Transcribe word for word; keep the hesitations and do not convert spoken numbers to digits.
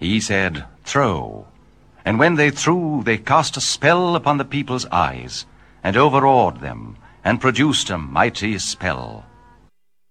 He said, Throw. And when they threw, they cast a spell upon the people's eyes, and overawed them, and produced a mighty spell.